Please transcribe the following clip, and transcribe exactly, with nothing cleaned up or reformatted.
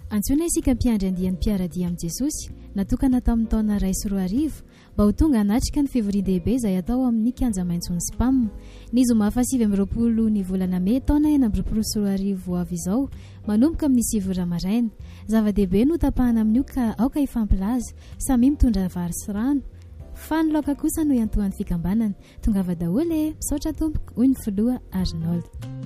Antsoina isika mpiandry andian'ny mpiaradia amin'i Jesosy, natokana tamin'ny taona iray sy roa arivo, mba ho tonga hanatrika ny fivoria-dehibe izay atao amin'ny kianja maitso ny spam. Ny zoma fahasivy amby roapolo ny volana May taona enina amby roapolo sy roa arivo avy izao, manomboka amin'ny sivy ora maraina. Zava-dehibe no tapahana amin'io ka aoka ifampilaza, samy mitondra vary sy rano. Fa ny laoka kosa no iantoan'ny fikambanana. Tongava daholo e, misaotra tompoko, hoy ny filoha Arnold.